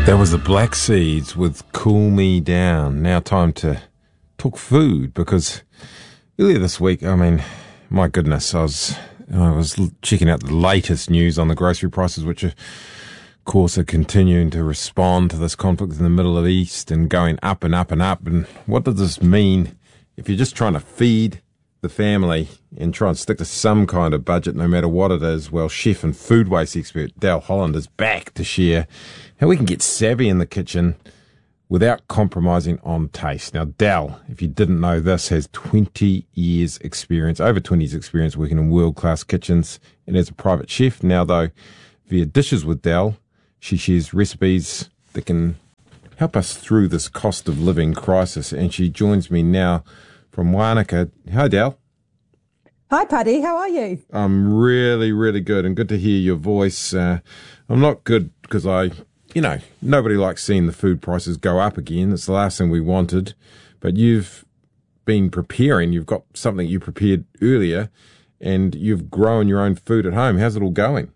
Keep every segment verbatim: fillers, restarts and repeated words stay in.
That was the Black Seeds with Cool Me Down. Now time to talk food, because earlier this week, I mean, my goodness, I was I was checking out the latest news on the grocery prices, which of course are continuing to respond to this conflict in the Middle East and going up and up and up. And what does this mean if you're just trying to feed the family and try and stick to some kind of budget, no matter what it is? Well, chef and food waste expert Dal Holland is back to share how we can get savvy in the kitchen without compromising on taste. Now, Dal, if you didn't know this, has twenty years experience, over twenty years experience working in world-class kitchens and as a private chef. Now, though, via Dishes with Dal, she shares recipes that can help us through this cost of living crisis. And she joins me now from Wanaka. Hi, Dal. Hi, Paddy. How are you? I'm really, really good, and good to hear your voice. Uh, I'm not good because I, you know, nobody likes seeing the food prices go up again. It's the last thing we wanted. But you've been preparing. You've got something you prepared earlier, and you've grown your own food at home. How's it all going?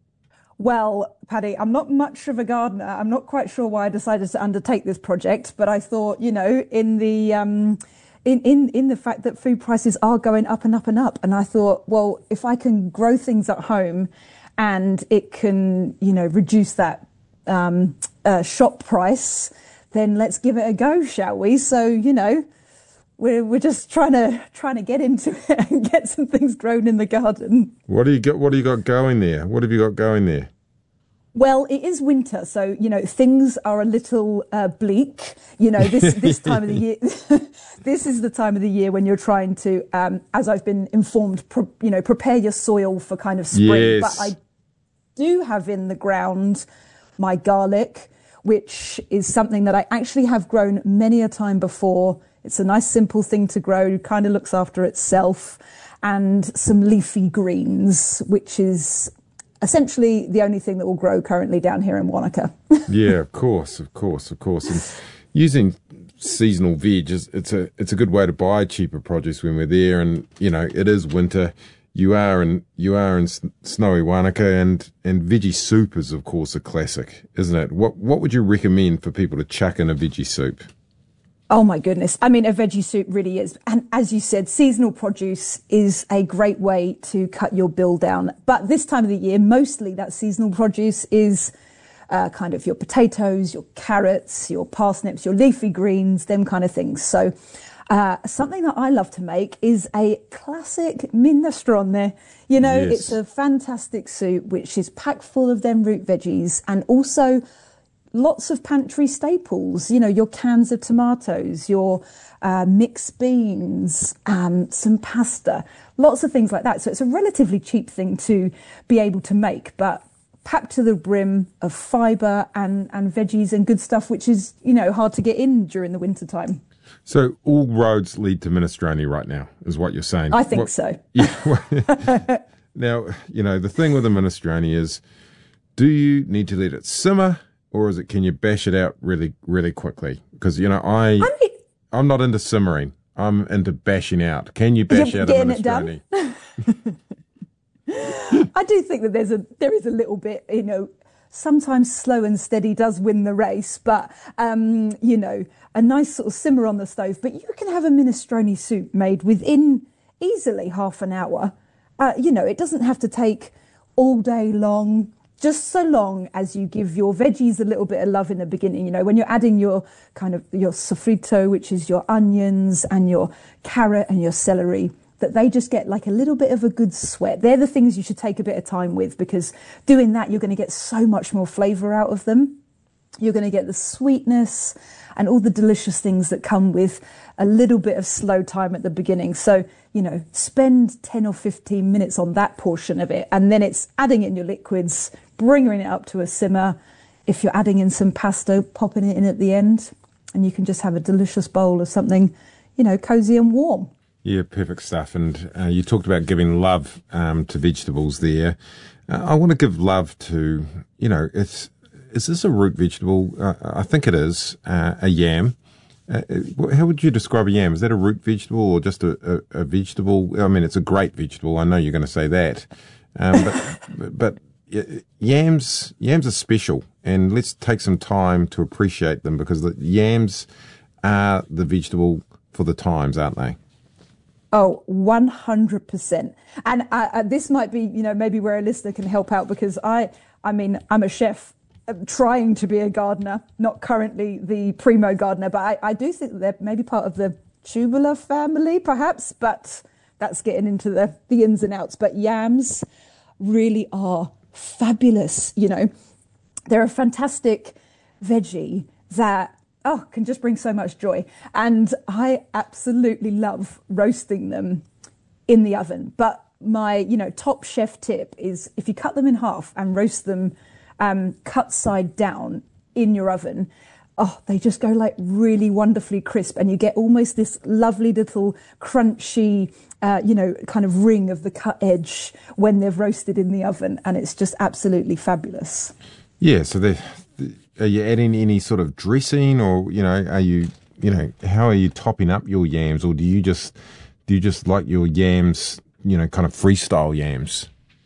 Well, Paddy, I'm not much of a gardener. I'm not quite sure why I decided to undertake this project, but I thought, you know, in the um, in, in, in the fact that food prices are going up and up and up, and I thought, well, if I can grow things at home and it can, you know, reduce that um, uh, shop price, then let's give it a go, shall we? So, you know, we're we're just trying to trying to get into it and get some things grown in the garden. What do you got? What do you got going there? What have you got going there? Well, it is winter, so, you know, things are a little uh, bleak. You know, this this time of the year, this is the time of the year when you're trying to, um, as I've been informed, pre- you know, prepare your soil for kind of spring. Yes. But I do have in the ground my garlic, which is something that I actually have grown many a time before. It's a nice, simple thing to grow, kind of looks after itself, and some leafy greens, which is essentially the only thing that will grow currently down here in Wanaka. Yeah, of course, of course, of course. And using seasonal veg is it's a it's a good way to buy cheaper produce when we're there. And you know, it is winter. You are in you are in snowy Wanaka, and and veggie soup is of course a classic, isn't it? What what would you recommend for people to chuck in a veggie soup? Oh my goodness. I mean, a veggie soup really is. And as you said, seasonal produce is a great way to cut your bill down. But this time of the year, mostly that seasonal produce is uh, kind of your potatoes, your carrots, your parsnips, your leafy greens, them kind of things. So uh, something that I love to make is a classic minestrone. You know, Yes. It's a fantastic soup which is packed full of them root veggies, and also lots of pantry staples, you know, your cans of tomatoes, your uh, mixed beans, um, some pasta, lots of things like that. So it's a relatively cheap thing to be able to make, but packed to the brim of fibre and, and veggies and good stuff, which is, you know, hard to get in during the winter time. So all roads lead to minestrone right now, is what you're saying? I think what, so. Yeah. Well, now, you know, the thing with the minestrone is, do you need to let it simmer, or is it, can you bash it out really, really quickly? Because, you know, I, I mean, I'm not into simmering. I'm into bashing out. Can you bash You're out a getting it minestrone? done? I do think that there's a there is a little bit, you know, sometimes slow and steady does win the race, but, um, you know, a nice sort of simmer on the stove. But you can have a minestrone soup made within easily half an hour. Uh, you know, it doesn't have to take all day long. Just so long as you give your veggies a little bit of love in the beginning. You know, when you're adding your kind of your sofrito, which is your onions and your carrot and your celery, that they just get like a little bit of a good sweat. They're the things you should take a bit of time with, because doing that, you're going to get so much more flavour out of them. You're going to get the sweetness and all the delicious things that come with a little bit of slow time at the beginning. So, you know, spend ten or fifteen minutes on that portion of it, and then it's adding in your liquids, bringing it up to a simmer. If you're adding in some pasta, popping it in at the end, and you can just have a delicious bowl of something, you know, cosy and warm. Yeah, perfect stuff. And uh, you talked about giving love um, to vegetables there. Uh, I want to give love to, you know, it's, is this a root vegetable? Uh, I think it is, uh, a yam. Uh, how would you describe a yam? Is that a root vegetable or just a, a, a vegetable? I mean, it's a great vegetable. I know you're going to say that. Um, but, but, y- yams yams are special, and let's take some time to appreciate them, because the yams are the vegetable for the times, aren't they? Oh, one hundred percent. And uh, uh, this might be, you know, maybe where a listener can help out, because I, I mean, I'm a chef uh, trying to be a gardener, not currently the primo gardener, but I, I do think that they're maybe part of the tubular family, perhaps, but that's getting into the, the ins and outs. But yams really are fabulous. You know, they're a fantastic veggie that oh, can just bring so much joy. And I absolutely love roasting them in the oven. But my, you know, top chef tip is if you cut them in half and roast them um, cut side down in your oven, oh, they just go like really wonderfully crisp, and you get almost this lovely little crunchy, uh, you know, kind of ring of the cut edge when they've roasted in the oven, and it's just absolutely fabulous. Yeah, so they are you adding any sort of dressing, or, you know, are you, you know, how are you topping up your yams, or do you just, do you just like your yams, you know, kind of freestyle yams?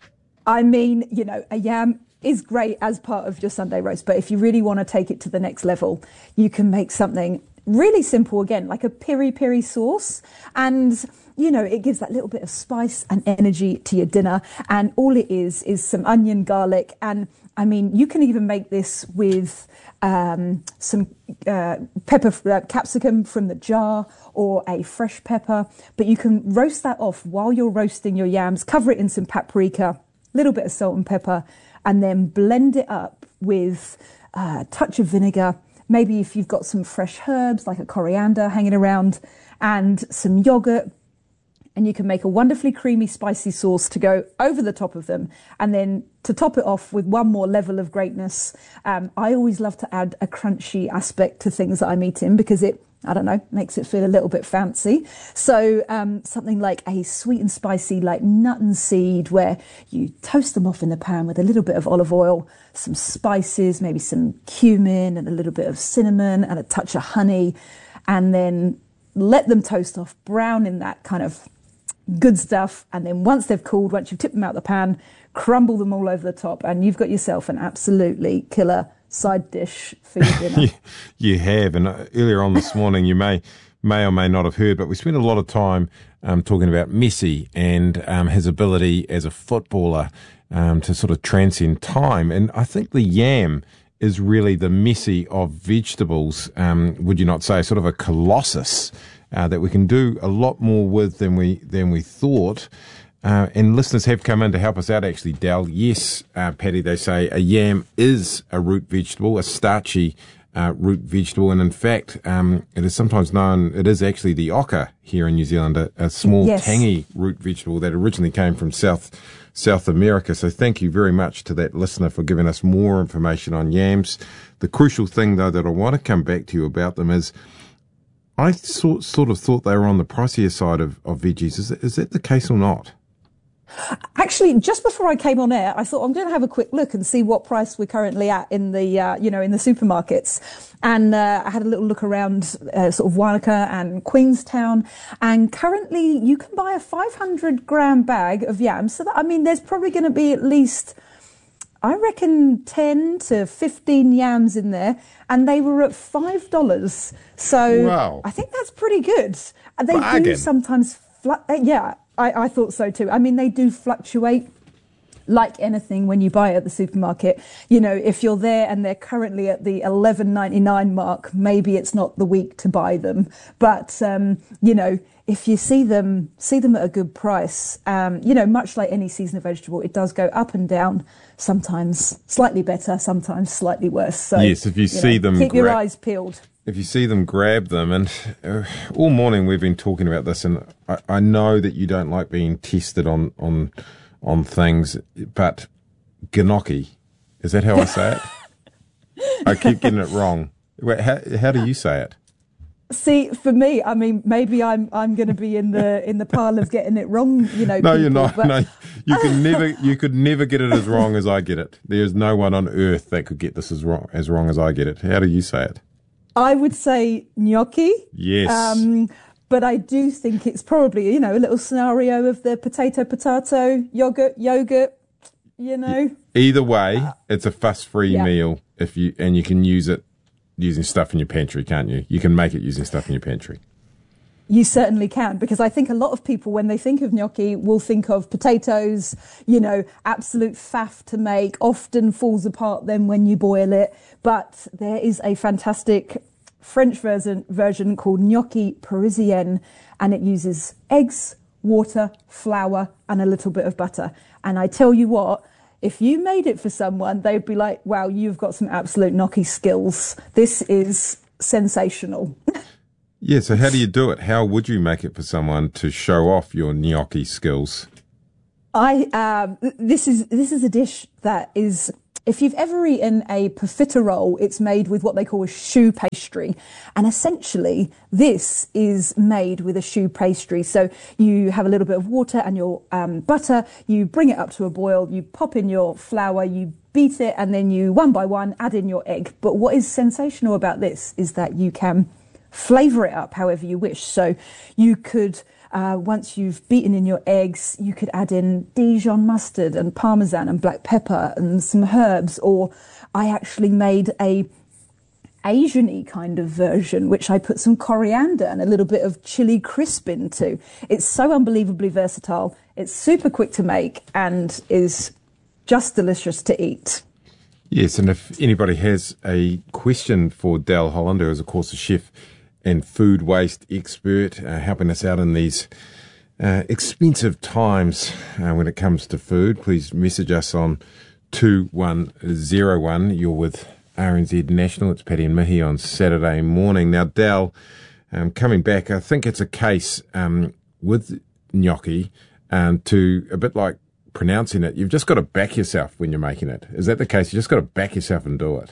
I mean, you know, a yam is great as part of your Sunday roast, but if you really want to take it to the next level, you can make something really simple again, like a piri piri sauce, and you know, it gives that little bit of spice and energy to your dinner, and all it is is some onion, garlic, and I mean, you can even make this with um, some uh, pepper, uh, capsicum from the jar, or a fresh pepper, but you can roast that off while you're roasting your yams, cover it in some paprika, a little bit of salt and pepper, and then blend it up with a touch of vinegar. Maybe if you've got some fresh herbs like a coriander hanging around, and some yogurt, and you can make a wonderfully creamy, spicy sauce to go over the top of them. And then to top it off with one more level of greatness, um, I always love to add a crunchy aspect to things that I'm eating, because it, I don't know, makes it feel a little bit fancy. So um, something like a sweet and spicy, like nut and seed, where you toast them off in the pan with a little bit of olive oil, some spices, maybe some cumin and a little bit of cinnamon and a touch of honey, and then let them toast off, brown in that kind of good stuff. And then once they've cooled, once you've tipped them out the pan, crumble them all over the top, and you've got yourself an absolutely killer side dish for your dinner. you, you have, and earlier on this morning, you may may or may not have heard, but we spent a lot of time um, talking about Messi and um, his ability as a footballer um, to sort of transcend time. And I think the yam is really the Messi of vegetables, um, would you not say? Sort of a colossus uh, that we can do a lot more with than we than we thought. Uh, and listeners have come in to help us out, actually, Dal. Yes, uh, Patty, they say a yam is a root vegetable, a starchy uh, root vegetable. And in fact, um, it is sometimes known, it is actually the oca here in New Zealand, a, a small, yes, tangy root vegetable that originally came from South South America. So thank you very much to that listener for giving us more information on yams. The crucial thing, though, that I want to come back to you about them is I sort, sort of thought they were on the pricier side of, of veggies. Is, is that the case or not? Actually, just before I came on air, I thought I'm going to have a quick look and see what price we're currently at in the, uh, you know, in the supermarkets. And uh, I had a little look around uh, sort of Wanaka and Queenstown, and currently you can buy a five hundred gram bag of yams. So that, I mean, there's probably going to be at least, I reckon, ten to fifteen yams in there, and they were at five dollars. So wow. I think that's pretty good. They Bargain. do sometimes, fl- uh, yeah. I, I thought so too. I mean, they do fluctuate like anything when you buy at the supermarket. You know, if you're there and they're currently at the eleven ninety-nine mark, maybe it's not the week to buy them. But, um, you know, if you see them, see them at a good price, um, you know, much like any seasonal vegetable, it does go up and down, sometimes slightly better, sometimes slightly worse. So, yes, if you, you see know, them, keep gra- your eyes peeled. If you see them, grab them. And uh, all morning we've been talking about this, and I, I know that you don't like being tested on on on things, but gnocchi, is that how I say it? I keep getting it wrong. Wait, how, how do you say it? See, for me, I mean, maybe I'm I'm going to be in the in the pile of getting it wrong, you know. No, people, you're not. But... No, you can never, you could never get it as wrong as I get it. There's no one on earth that could get this as wrong as wrong as I get it. How do you say it? I would say gnocchi. Yes. Um, but I do think it's probably, you know, a little scenario of the potato, potato, yogurt, yogurt. you know. Either way, uh, it's a fuss-free yeah. meal if you and you can use it using stuff in your pantry, can't you? You can make it using stuff in your pantry. You certainly can, because I think a lot of people, when they think of gnocchi, will think of potatoes, you know, absolute faff to make, often falls apart then when you boil it. But there is a fantastic French version, version called gnocchi parisienne, and it uses eggs, water, flour, and a little bit of butter. And I tell you what, if you made it for someone, they'd be like, wow, you've got some absolute gnocchi skills. This is sensational. Yeah, so how do you do it? How would you make it for someone to show off your gnocchi skills? I um, this is this is a dish that is, if you've ever eaten a profiterole, it's made with what they call a choux pastry, and essentially this is made with a choux pastry. So you have a little bit of water and your um, butter, you bring it up to a boil, you pop in your flour, you beat it, and then you one by one add in your egg. But what is sensational about this is that you can flavour it up however you wish. So you could, uh, once you've beaten in your eggs, you could add in Dijon mustard and parmesan and black pepper and some herbs. Or I actually made a Asian-y kind of version, which I put some coriander and a little bit of chili crisp into. It's so unbelievably versatile. It's super quick to make and is just delicious to eat. Yes, and if anybody has a question for Dal Holland, who is, of course, a chef and food waste expert, uh, helping us out in these uh, expensive times uh, when it comes to food, please message us on two one zero one. You're with R N Z National. It's Paddy and Mihi on Saturday morning. Now, Dal, um, coming back, I think it's a case um, with gnocchi um, to a bit like pronouncing it. You've just got to back yourself when you're making it. Is that the case? You just got to back yourself and do it.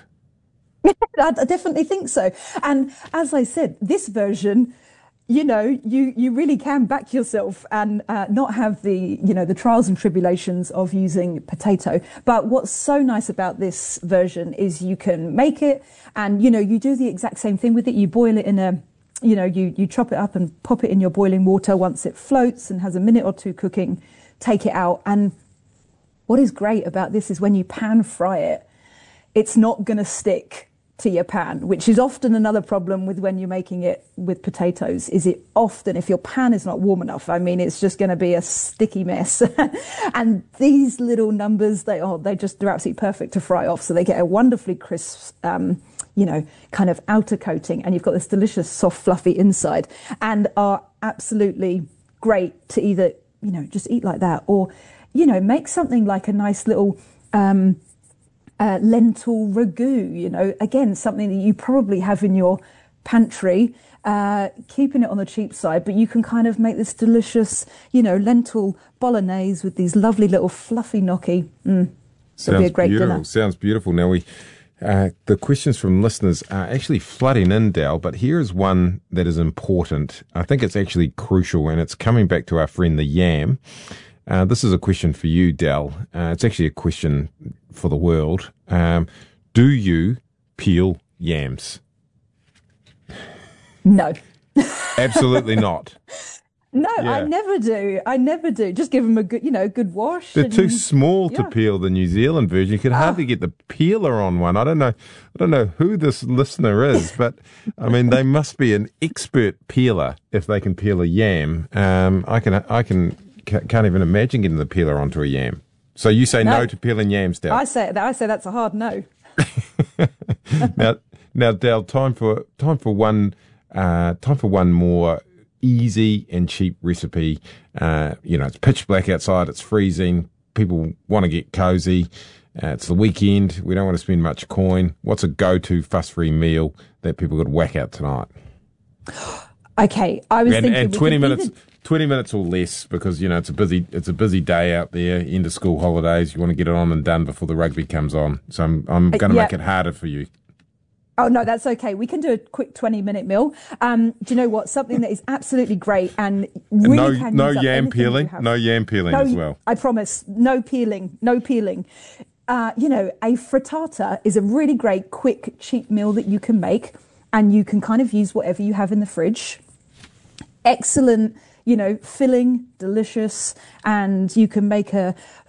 I definitely think so. And as I said, this version, you know, you, you really can back yourself and uh, not have the, you know, the trials and tribulations of using potato. But what's so nice about this version is you can make it and, you know, you do the exact same thing with it. You boil it in a, you know, you, you chop it up and pop it in your boiling water. Once it floats and has a minute or two cooking, take it out. And what is great about this is when you pan fry it, it's not going to stick to your pan, which is often another problem with when you're making it with potatoes. Is it often, if your pan is not warm enough, I mean, it's just going to be a sticky mess. And these little numbers, they are, they just, they're absolutely perfect to fry off. So they get a wonderfully crisp, um, you know, kind of outer coating, and you've got this delicious, soft, fluffy inside, and are absolutely great to either, you know, just eat like that, or, you know, make something like a nice little, um, Uh, lentil ragu, you know, again, something that you probably have in your pantry, uh, keeping it on the cheap side, but you can kind of make this delicious, you know, lentil bolognese with these lovely little fluffy gnocchi. Mm. It'll be a great beautiful. dinner. Sounds beautiful. Now, we uh, the questions from listeners are actually flooding in, Dal, but here is one that is important. I think it's actually crucial, and it's coming back to our friend the yam. Uh, this is a question for you, Dal. Uh, it's actually a question for the world. Um, do you peel yams? No. Absolutely not. No, Yeah. I never do. I never do. Just give them a good, you know, good wash. They're and, too small to yeah. peel the New Zealand version. You could hardly get the peeler on one. I don't know. I don't know who this listener is, but I mean, they must be an expert peeler if they can peel a yam. Um, I can. I can. Can't even imagine getting the peeler onto a yam. So you say no, no to peeling yams, Dal? I say I say that's a hard no. now, now, Dal, time for time for one uh, time for one more easy and cheap recipe. Uh, you know, it's pitch black outside. It's freezing. People want to get cozy. Uh, it's the weekend. We don't want to spend much coin. What's a go-to fuss-free meal that people could whack out tonight? Okay, I was and, thinking and twenty minutes. Even... Twenty minutes or less, because you know it's a busy it's a busy day out there. End of school holidays. You want to get it on and done before the rugby comes on. So I'm I'm going to yeah. make it harder for you. Oh no, that's okay. We can do a quick twenty minute meal. Um, do you know what? Something that is absolutely great and really no can no use up yam anything peeling. you have. No yam peeling no, as well. I promise. No peeling. No peeling. Uh, you know, a frittata is a really great, quick, cheap meal that you can make, and you can kind of use whatever you have in the fridge. Excellent. You know, filling, delicious, and you can make a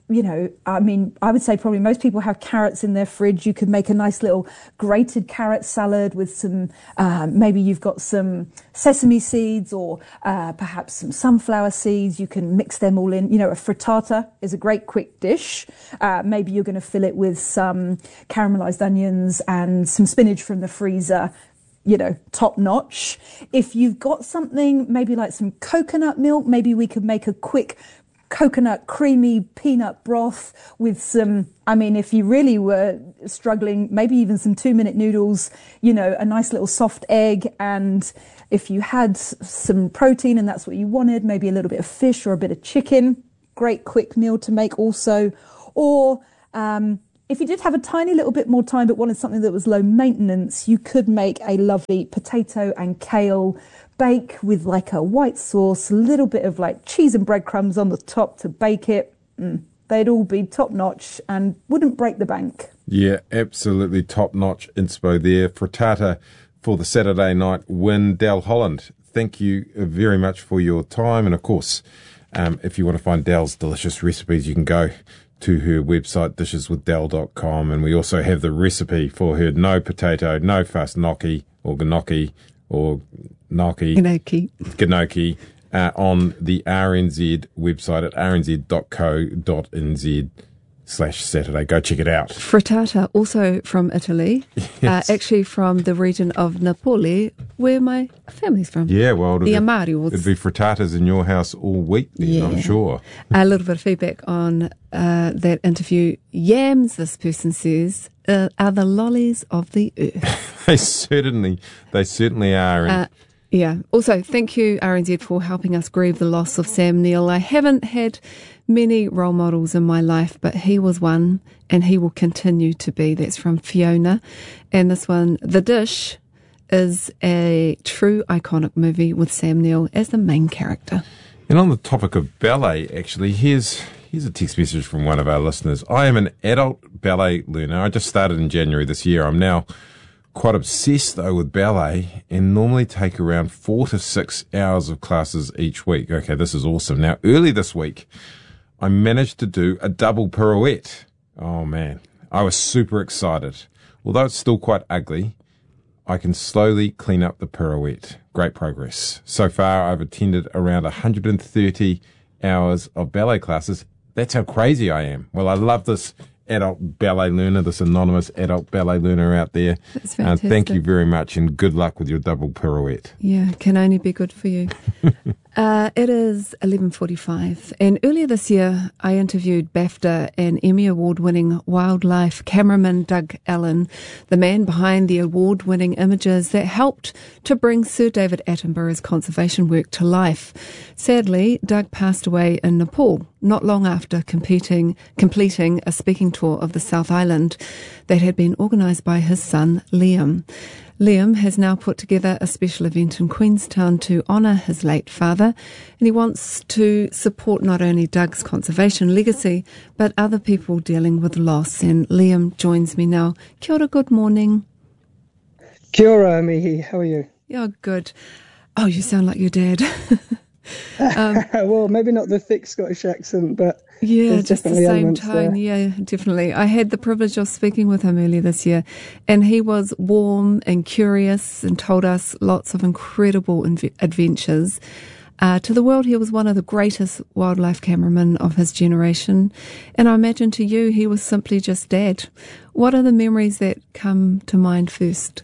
you know, I mean, I would say probably most people have carrots in their fridge. You could make a nice little grated carrot salad with some, uh, maybe you've got some sesame seeds or uh, perhaps some sunflower seeds. You can mix them all in. You know, a frittata is a great quick dish. Uh, maybe you're going to fill it with some caramelized onions and some spinach from the freezer. You know, top notch. If you've got something, maybe like some coconut milk, maybe we could make a quick coconut creamy peanut broth with some, I mean, if you really were struggling, maybe even some two minute noodles, you know, a nice little soft egg. And if you had some protein and that's what you wanted, maybe a little bit of fish or a bit of chicken, great quick meal to make also. Or, um, if you did have a tiny little bit more time but wanted something that was low maintenance, you could make a lovely potato and kale bake with like a white sauce, a little bit of like cheese and breadcrumbs on the top to bake it. Mm, they'd all be top notch and wouldn't break the bank. Yeah, absolutely top notch inspo there. Frittata for the Saturday night win. Del Holland, thank you very much for your time. And of course, um, if you want to find Del's delicious recipes, you can go to her website, dishes with del dot com, and we also have the recipe for her no potato, no fuss gnocchi or gnocchi or gnocchi, gnocchi, gnocchi uh, on the R N Z website at r n z dot co dot n z slash Saturday. Go check it out. Frittata, also from Italy, yes. uh, actually from the region of Napoli, where my family's from. Yeah, well, the Amarios. It'd be frittatas in your house all week then, yeah. I'm sure. A little bit of feedback on uh, that interview. Yams, this person says, uh, are the lollies of the earth. they certainly, they certainly are. Uh, yeah. Also, thank you, R N Z, for helping us grieve the loss of Sam Neill. I haven't had many role models in my life, but he was one, and he will continue to be. That's from Fiona. And this one, The Dish, is a true iconic movie with Sam Neill as the main character. And on the topic of ballet, actually, here's here's a text message from one of our listeners. I am an adult ballet learner. I just started in January this year. I'm now quite obsessed, though, with ballet and normally take around four to six hours of classes each week. Okay, this is awesome. Now, early this week, I managed to do a double pirouette. Oh, man. I was super excited. Although it's still quite ugly, I can slowly clean up the pirouette. Great progress. So far, I've attended around one hundred thirty hours of ballet classes. That's how crazy I am. Well, I love this adult ballet learner, this anonymous adult ballet learner out there. That's fantastic. Uh, thank you very much, and good luck with your double pirouette. Yeah, can only be good for you. uh, it is eleven forty-five, and earlier this year I interviewed BAFTA and Emmy Award-winning wildlife cameraman Doug Allen, the man behind the award-winning images that helped to bring Sir David Attenborough's conservation work to life. Sadly, Doug passed away in Nepal not long after competing, completing a speaking tour of the South Island that had been organised by his son Liam. Liam has now put together a special event in Queenstown to honour his late father, and he wants to support not only Doug's conservation legacy, but other people dealing with loss. And Liam joins me now. Kia ora, good morning. Kia ora, Mihi. How are you? Yeah, good. Oh, you sound like your dad. um, well, maybe not the thick Scottish accent, but yeah, just the same tone. There. Yeah, definitely. I had the privilege of speaking with him earlier this year, and he was warm and curious and told us lots of incredible inv- adventures. Uh, to the world, he was one of the greatest wildlife cameramen of his generation, and I imagine to you, he was simply just Dad. What are the memories that come to mind first?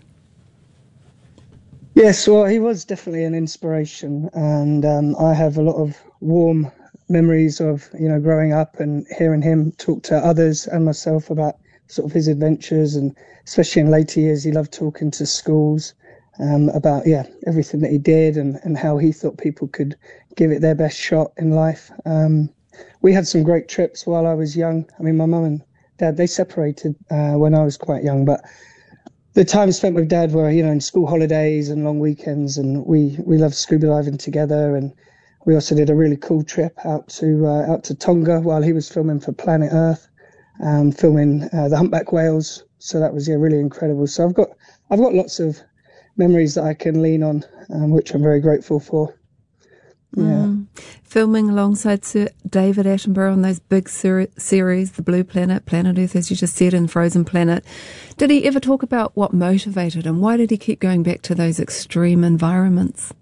Yes, well, he was definitely an inspiration, and um, I have a lot of warm memories of, you know, growing up and hearing him talk to others and myself about sort of his adventures, and especially in later years, he loved talking to schools um, about, yeah, everything that he did and, and how he thought people could give it their best shot in life. Um, we had some great trips while I was young. I mean, my mum and dad, they separated uh, when I was quite young, but the time spent with Dad were, you know, in school holidays and long weekends, and we, we loved scuba diving together. And we also did a really cool trip out to uh, out to Tonga while he was filming for Planet Earth, um, filming uh, the humpback whales. So that was yeah really incredible. So I've got I've got lots of memories that I can lean on, um, which I'm very grateful for. Yeah. Mm. filming alongside Sir David Attenborough on those big ser- series, The Blue Planet, Planet Earth, as you just said, and Frozen Planet. Did he ever talk about what motivated him? Why did he keep going back to those extreme environments?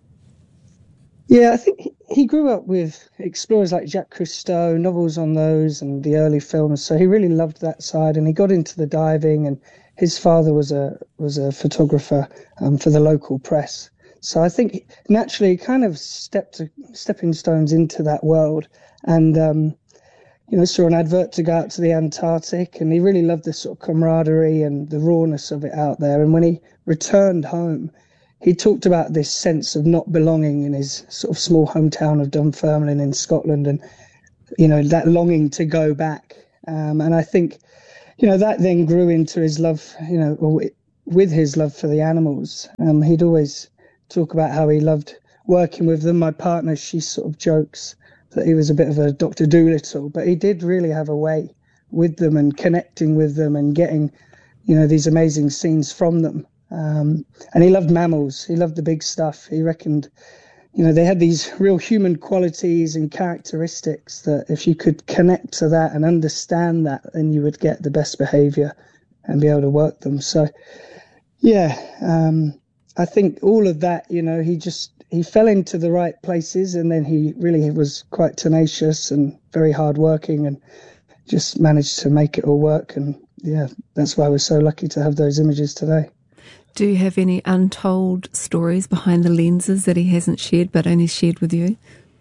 Yeah, I think he grew up with explorers like Jacques Cousteau, novels on those and the early films. So he really loved that side, and he got into the diving, and his father was a was a photographer um, for the local press. So I think naturally he kind of stepped stepping stones into that world, and um, you know, saw an advert to go out to the Antarctic, and he really loved the sort of camaraderie and the rawness of it out there. And when he returned home, he talked about this sense of not belonging in his sort of small hometown of Dunfermline in Scotland, and, you know, that longing to go back. Um, and I think, you know, that then grew into his love, you know, or with his love for the animals. Um, he'd always talk about how he loved working with them. My partner, she sort of jokes that he was a bit of a Doctor Dolittle, but he did really have a way with them and connecting with them and getting, you know, these amazing scenes from them. Um, and he loved mammals. He loved the big stuff. He reckoned, you know, they had these real human qualities and characteristics that if you could connect to that and understand that, then you would get the best behavior and be able to work them. So, yeah, um, I think all of that, you know, he just, he fell into the right places, and then he really was quite tenacious and very hardworking and just managed to make it all work. And yeah, that's why we're so lucky to have those images today. Do you have any untold stories behind the lenses that he hasn't shared but only shared with you?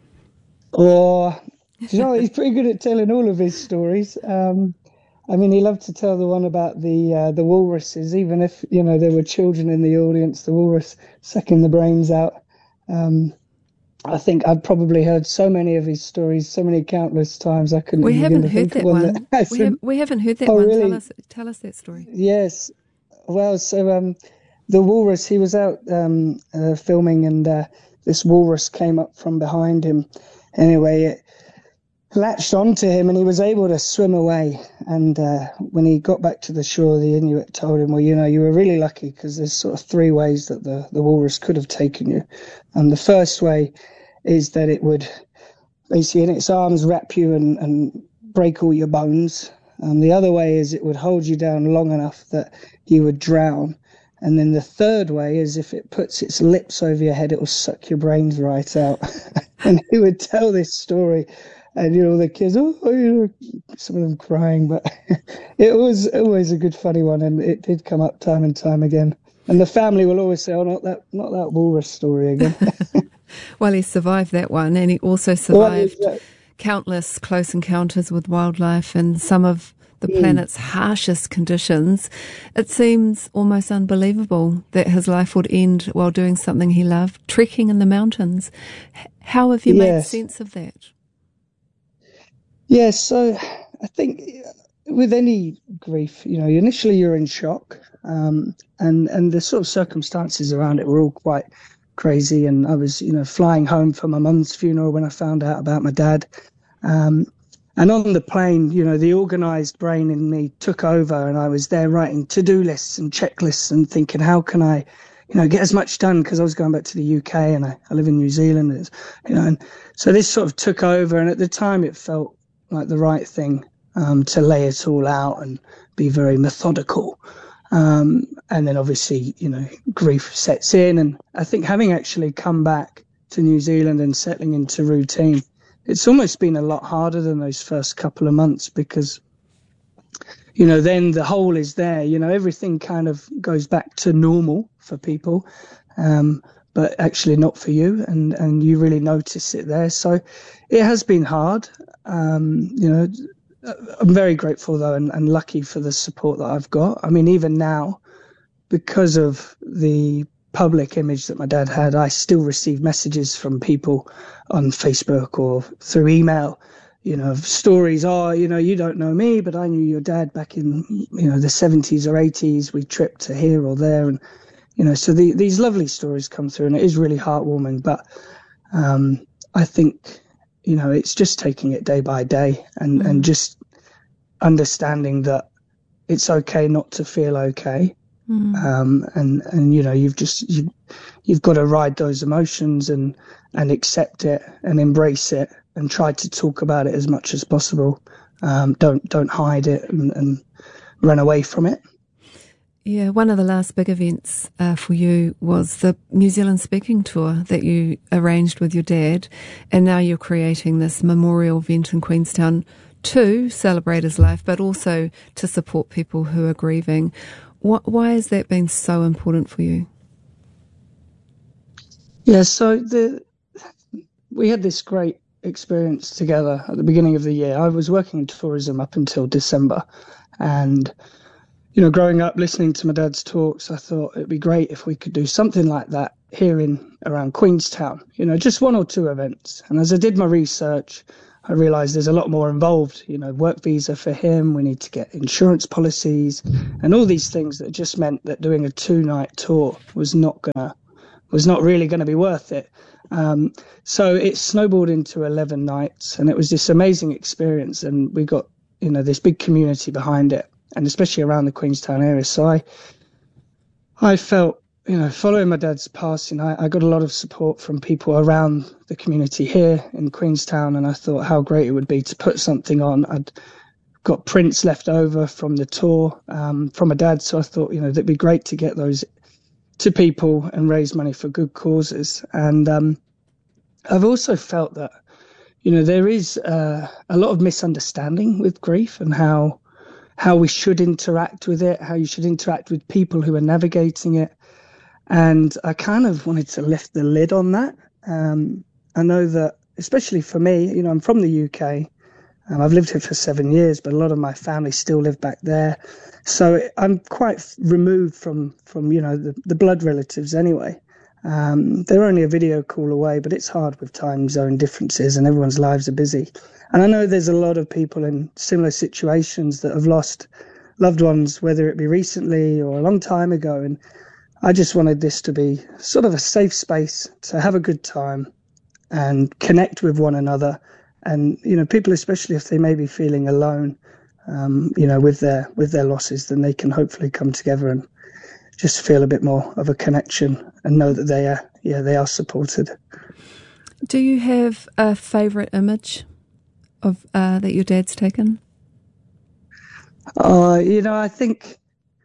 Or, you know, he's pretty good at telling all of his stories. Um, I mean, he loved to tell the one about the uh, the walruses, even if, you know, there were children in the audience, the walrus sucking the brains out. Um, I think I've probably heard so many of his stories, so many countless times. I couldn't. We even haven't heard that one. one. That we, have, we haven't heard that oh, one. Really? Tell us, tell us that story. Yes. Well, so um, the walrus, he was out um, uh, filming, and uh, this walrus came up from behind him. Anyway, it latched onto him, and he was able to swim away. And uh, when he got back to the shore, the Inuit told him, well, you know, you were really lucky, because there's sort of three ways that the, the walrus could have taken you. And the first way is that it would basically in its arms wrap you and, and break all your bones. And the other way is it would hold you down long enough that you would drown. And then the third way is if it puts its lips over your head, it will suck your brains right out. And he would tell this story, and, you know, the kids, oh, you know, some of them crying, but it was always a good, funny one, and it did come up time and time again. And the family will always say, oh, not that, not that walrus story again. Well, he survived that one, and he also survived well, countless close encounters with wildlife and some of the mm. planet's harshest conditions. It seems almost unbelievable that his life would end while doing something he loved, trekking in the mountains. How have you yes. made sense of that? Yes, so I think with any grief, you know, initially you're in shock, um, and, and the sort of circumstances around it were all quite crazy. And I was, you know, flying home for my mum's funeral when I found out about my dad. Um, and on the plane, you know, the organised brain in me took over, and I was there writing to-do lists and checklists and thinking, how can I, you know, get as much done, because I was going back to the U K, and I, I live in New Zealand, you know, and so this sort of took over. And at the time it felt like the right thing um, to lay it all out and be very methodical. Um, and then obviously, you know, grief sets in. And I think having actually come back to New Zealand and settling into routine, it's almost been a lot harder than those first couple of months, because, you know, then the hole is there, you know, everything kind of goes back to normal for people, um, but actually not for you. And, and you really notice it there. So it has been hard. Um, you know, I'm very grateful, though, and, and lucky for the support that I've got. I mean, even now, because of the public image that my dad had, I still receive messages from people on Facebook or through email, you know, of stories. Oh, you know, you don't know me, but I knew your dad back in, you know, the seventies or eighties. We tripped to here or there. And, you know, so the, these lovely stories come through, and it is really heartwarming. But um, I think, you know, it's just taking it day by day, and, mm. and just understanding that it's okay not to feel okay. Mm. Um, and, and, you know, you've just, you, you've got to ride those emotions and, and accept it and embrace it and try to talk about it as much as possible. Um, don't, don't hide it and, and run away from it. Yeah, one of the last big events uh, for you was the New Zealand speaking tour that you arranged with your dad, and now you're creating this memorial event in Queenstown to celebrate his life, but also to support people who are grieving. What, why has that been so important for you? Yeah, so the we had this great experience together at the beginning of the year. I was working in tourism up until December, and you know, growing up listening to my dad's talks, I thought it'd be great if we could do something like that here in around Queenstown. You know, just one or two events. And as I did my research, I realised there's a lot more involved. You know, work visa for him, we need to get insurance policies, and all these things that just meant that doing a two-night tour was not gonna, was not really going to be worth it. Um, so it snowballed into eleven nights, and it was this amazing experience. And we got, you know, this big community behind it, and especially around the Queenstown area. So I, I felt, you know, following my dad's passing, I, I got a lot of support from people around the community here in Queenstown, and I thought how great it would be to put something on. I'd got prints left over from the tour um, from my dad, so I thought, you know, that'd be great to get those to people and raise money for good causes. And um, I've also felt that, you know, there is uh, a lot of misunderstanding with grief and how how we should interact with it, how you should interact with people who are navigating it. And I kind of wanted to lift the lid on that. Um, I know that, especially for me, you know, I'm from the U K, and I've lived here for seven years, but a lot of my family still live back there. So I'm quite removed from, from you know, the, the blood relatives anyway. Um, they're only a video call away, but it's hard with time zone differences and everyone's lives are busy. And I know there's a lot of people in similar situations that have lost loved ones, whether it be recently or a long time ago. And I just wanted this to be sort of a safe space to have a good time and connect with one another. And, you know, people, especially if they may be feeling alone, um, you know, with their with their losses, then they can hopefully come together and just feel a bit more of a connection and know that they are, yeah, they are supported. Do you have a favourite image of uh, that your dad's taken? Uh, you know, I think,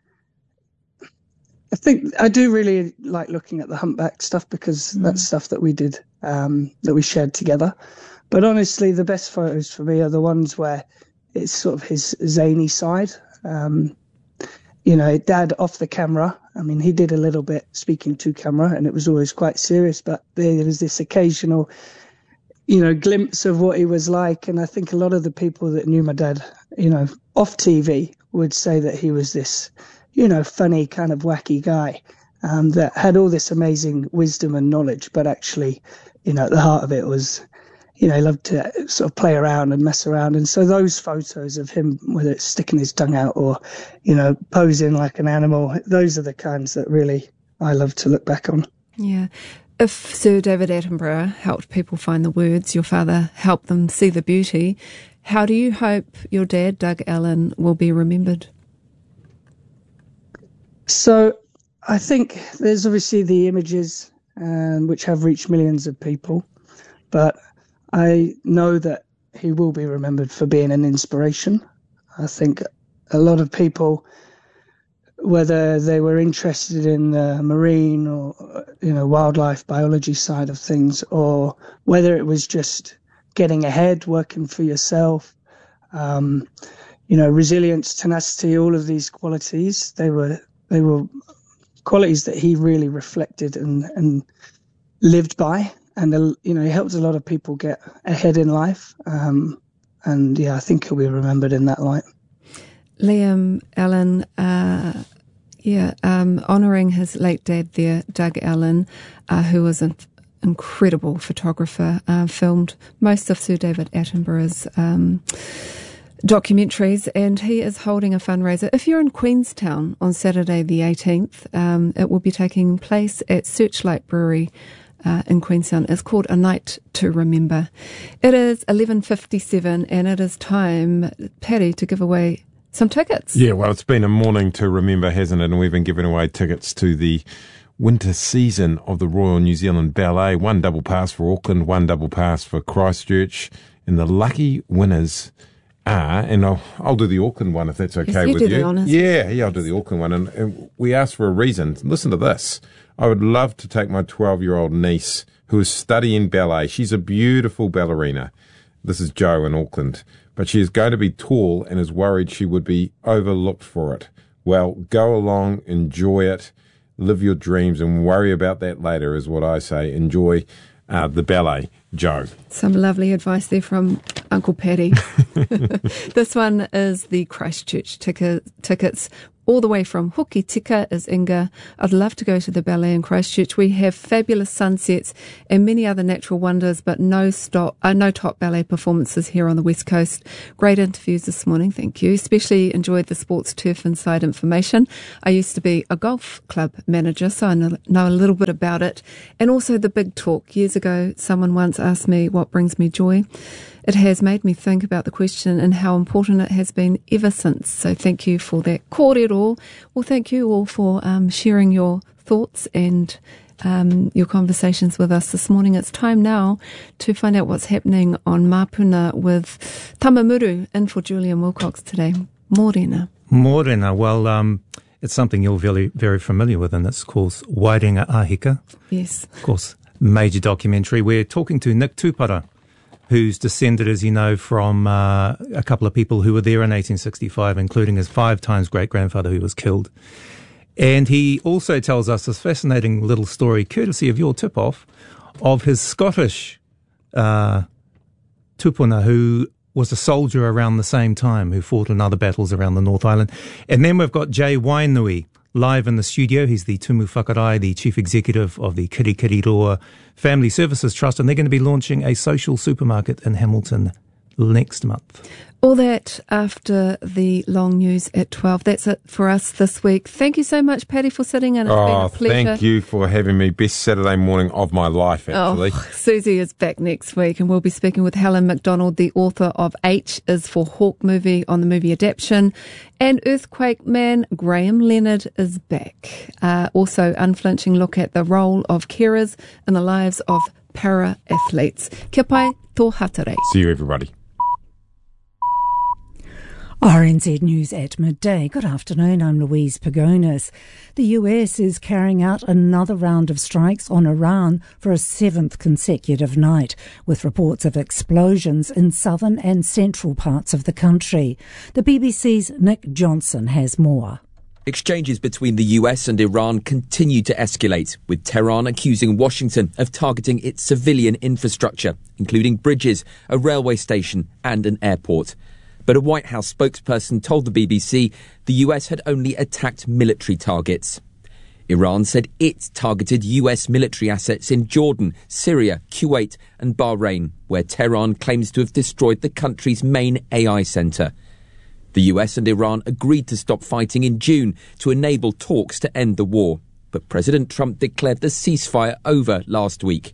I think I do really like looking at the humpback stuff because mm. that's stuff that we did, um, that we shared together. But honestly, the best photos for me are the ones where it's sort of his zany side. Um, you know, Dad off the camera. I mean, he did a little bit speaking to camera and it was always quite serious, but there was this occasional, you know, glimpse of what he was like. And I think a lot of the people that knew my dad, you know, off T V would say that he was this, you know, funny kind of wacky guy um, that had all this amazing wisdom and knowledge, but actually, you know, at the heart of it was, you know, he loved to sort of play around and mess around. And so those photos of him, whether it's sticking his tongue out or, you know, posing like an animal, those are the kinds that really I love to look back on. Yeah. If Sir David Attenborough helped people find the words, your father helped them see the beauty, how do you hope your dad, Doug Allen, will be remembered? So I think there's obviously the images um, which have reached millions of people, but I know that he will be remembered for being an inspiration. I think a lot of people, whether they were interested in the marine or, you know, wildlife biology side of things, or whether it was just getting ahead, working for yourself, um, you know, resilience, tenacity, all of these qualities, they were they were qualities that he really reflected and, and lived by. And, you know, he helped a lot of people get ahead in life. Um, and, yeah, I think he'll be remembered in that light. Liam Allen, uh, yeah, um, honouring his late dad there, Doug Allen, uh, who was an incredible photographer, uh, filmed most of Sir David Attenborough's um, documentaries, and he is holding a fundraiser. If you're in Queenstown on Saturday the eighteenth, um, it will be taking place at Searchlight Brewery Uh, in Queenstown. It's called A Night to Remember. It is eleven fifty-seven and it is time, Patty, to give away some tickets. Yeah, well, it's been a morning to remember, hasn't it? And we've been giving away tickets to the winter season of the Royal New Zealand Ballet. One double pass for Auckland, one double pass for Christchurch. And the lucky winners are, and I'll, I'll do the Auckland one if that's okay yes, you with do you. The honors. Yeah, yeah, I'll do the Auckland one. And, and we asked for a reason. Listen to this. I would love to take my twelve-year-old niece who is studying ballet. She's a beautiful ballerina. This is Jo in Auckland. But she is going to be tall and is worried she would be overlooked for it. Well, go along, enjoy it, live your dreams, and worry about that later is what I say. Enjoy uh, the ballet, Jo. Some lovely advice there from Uncle Paddy. This one is the Christchurch ticket, tickets. All the way from Hoki Tika is Inga. I'd love to go to the ballet in Christchurch. We have fabulous sunsets and many other natural wonders, but no stop, uh, no top ballet performances here on the West Coast. Great interviews this morning, thank you. Especially enjoyed the Sports Turf Inside information. I used to be a golf club manager, so I know, know a little bit about it. And also the big talk. Years ago, someone once asked me what brings me joy. It has made me think about the question and how important it has been ever since. So thank you for that. Kōrero. Well, thank you all for um, sharing your thoughts and um, your conversations with us this morning. It's time now to find out what's happening on Mapuna with Tamamuru in for Julian Wilcox today. Mōrena. Mōrena. Well, um, it's something you're very, very familiar with, and it's called Wairenga Ahika. Yes. Of course, major documentary. We're talking to Nick Tupara, who's descended, as you know, from uh, a couple of people who were there in eighteen sixty-five, including his five times great-grandfather who was killed. And he also tells us this fascinating little story, courtesy of your tip-off, of his Scottish uh, tupuna, who was a soldier around the same time, who fought in other battles around the North Island. And then we've got Jay Wainui live in the studio. He's the Tumu Whakarai, the chief executive of the Kirikiriroa Family Services Trust, and they're going to be launching a social supermarket in Hamilton next month. All that after the long news at twelve. That's it for us this week. Thank you so much, Paddy, for sitting in. It's oh, been a pleasure. Thank you for having me. Best Saturday morning of my life, actually. Oh, Susie is back next week, and we'll be speaking with Helen McDonald, the author of H is for Hawk movie on the movie adaptation. And Earthquake Man Graham Leonard is back. Uh, also, unflinching look at the role of carers in the lives of para-athletes. Kia pai, tō hatare. See you, everybody. R N Z News at midday. Good afternoon, I'm Louise Pagonis. The U S is carrying out another round of strikes on Iran for a seventh consecutive night, with reports of explosions in southern and central parts of the country. The B B C's Nick Johnson has more. Exchanges between the U S and Iran continue to escalate, with Tehran accusing Washington of targeting its civilian infrastructure, including bridges, a railway station and an airport. But a White House spokesperson told the B B C the U S had only attacked military targets. Iran said it targeted U S military assets in Jordan, Syria, Kuwait and Bahrain, where Tehran claims to have destroyed the country's main A I centre. The U S and Iran agreed to stop fighting in June to enable talks to end the war, but President Trump declared the ceasefire over last week.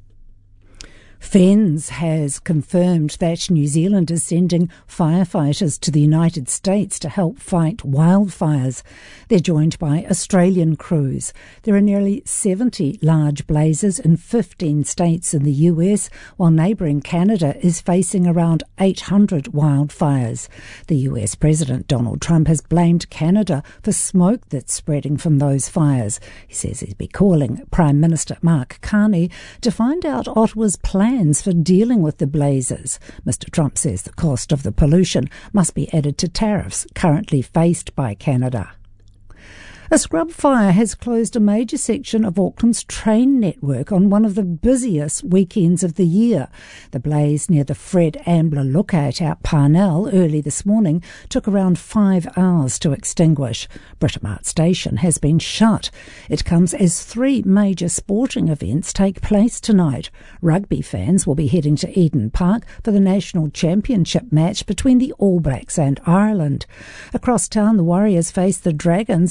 FENZ has confirmed that New Zealand is sending firefighters to the United States to help fight wildfires. They're joined by Australian crews. There are nearly seventy large blazes in fifteen states in the U S, while neighbouring Canada is facing around eight hundred wildfires. The U S President Donald Trump has blamed Canada for smoke that's spreading from those fires. He says he'll be calling Prime Minister Mark Carney to find out Ottawa's plans for dealing with the blazes. Mister Trump says the cost of the pollution must be added to tariffs currently faced by Canada. A scrub fire has closed a major section of Auckland's train network on one of the busiest weekends of the year. The blaze near the Fred Ambler Lookout at Parnell early this morning took around five hours to extinguish. Britomart Station has been shut. It comes as three major sporting events take place tonight. Rugby fans will be heading to Eden Park for the National Championship match between the All Blacks and Ireland. Across town, the Warriors face the Dragons at Go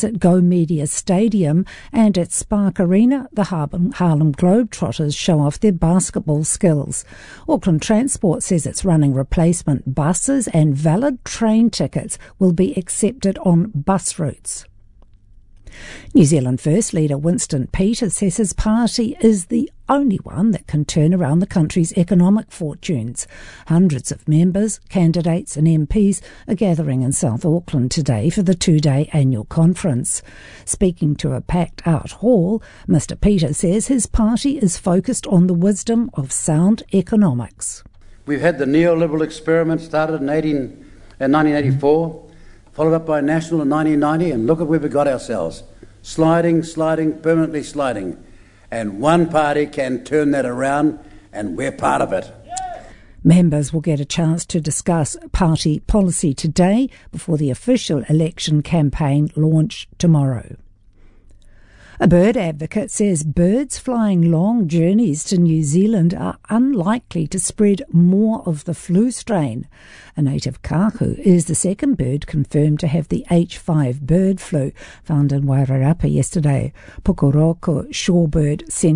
Media Stadium, and at Spark Arena, the Harlem, Harlem Globetrotters show off their basketball skills. Auckland Transport says it's running replacement buses, and valid train tickets will be accepted on bus routes. New Zealand First leader Winston Peters says his party is the only one that can turn around the country's economic fortunes. Hundreds of members, candidates and M Ps are gathering in South Auckland today for the two-day annual conference. Speaking to a packed-out hall, Mister Peters says his party is focused on the wisdom of sound economics. We've had the neoliberal experiment started in, eighteen, in nineteen eighty-four, followed up by national in nineteen ninety, and look at where we got ourselves. Sliding, sliding, permanently sliding. And one party can turn that around, and we're part of it. Members will get a chance to discuss party policy today before the official election campaign launch tomorrow. A bird advocate says birds flying long journeys to New Zealand are unlikely to spread more of the flu strain. A native kahu is the second bird confirmed to have the H five bird flu, found in Wairarapa yesterday. Pukoroko Shorebird Centre